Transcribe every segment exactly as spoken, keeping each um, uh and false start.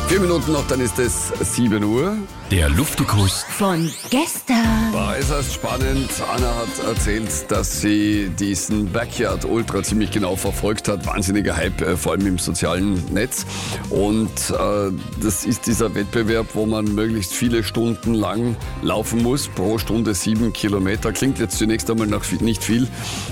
Vier Minuten noch, dann ist es sieben Uhr. Der Luftikus Von gestern. War äußerst spannend. Anna hat erzählt, dass sie diesen Backyard Ultra ziemlich genau verfolgt hat. Wahnsinniger Hype, äh, vor allem im sozialen Netz. Und äh, das ist dieser Wettbewerb, wo man möglichst viele Stunden lang laufen muss. Pro Stunde sieben Kilometer. Klingt jetzt zunächst einmal nach nicht viel,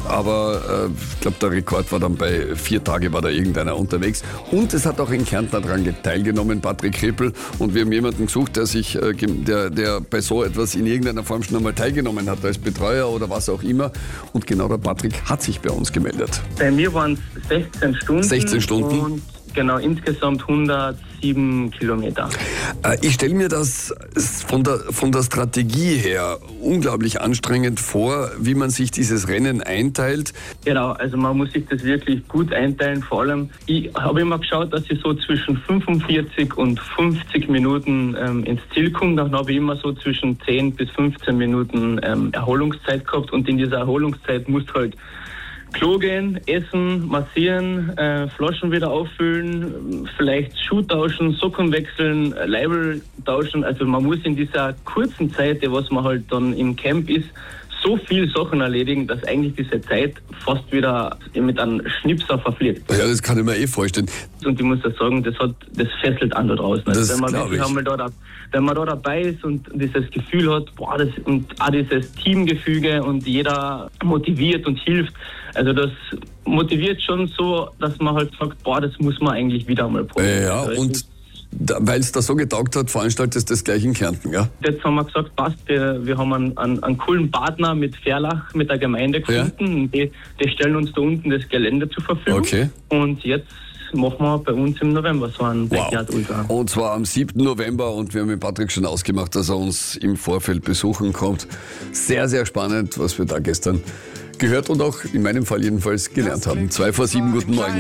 aber äh, ich glaube, der Rekord war dann bei vier Tage war da irgendeiner unterwegs. Und es hat auch ein Kärntner dran teilgenommen, Patrick Krippel. Und wir haben jemanden gesucht, der sich äh, Der, der bei so etwas in irgendeiner Form schon einmal teilgenommen hat, als Betreuer oder was auch immer. Und genau der Patrick hat sich bei uns gemeldet. Bei mir waren es sechzehn Stunden. sechzehn Stunden. Und genau, insgesamt hundertsieben Kilometer. Äh, ich stelle mir das von der, von der Strategie her unglaublich anstrengend vor, wie man sich dieses Rennen einteilt. Genau, also man muss sich das wirklich gut einteilen. Vor allem, ich habe immer geschaut, dass ich so zwischen fünfundvierzig und fünfzig Minuten ähm, ins Ziel komme. Dann habe ich immer so zwischen zehn bis fünfzehn Minuten ähm, Erholungszeit gehabt. Und in dieser Erholungszeit musst du halt Klo gehen, essen, massieren, äh, Flaschen wieder auffüllen, vielleicht Schuh tauschen, Socken wechseln, Leibel tauschen. Also man muss in dieser kurzen Zeit, was man halt dann im Camp ist, so viele Sachen erledigen, dass eigentlich diese Zeit fast wieder mit einem Schnipser verfliegt. Ja, das kann ich mir eh vorstellen. Und ich muss ja sagen, das hat, das fesselt an da draußen. Also Das wenn man glaub wirklich ich. einmal da, wenn man da dabei ist und dieses Gefühl hat, boah, das, und auch dieses Teamgefüge und jeder motiviert und hilft, also das motiviert schon so, dass man halt sagt, boah, das muss man eigentlich wieder einmal probieren. Ja, Also und weil es da so getaugt hat, veranstaltest du das gleich in Kärnten, ja? Jetzt haben wir gesagt, passt, wir, wir haben einen, einen, einen coolen Partner mit Ferlach, mit der Gemeinde gefunden. Ja. Die, die stellen uns da unten das Gelände zur Verfügung. Okay. Und jetzt machen wir bei uns im November so einen Backyard Ultra. Und zwar am siebten November und wir haben mit Patrick schon ausgemacht, dass er uns im Vorfeld besuchen kommt. Sehr, sehr spannend, was wir da gestern gehört und auch in meinem Fall jedenfalls gelernt haben. Zwei vor sieben, guten Morgen.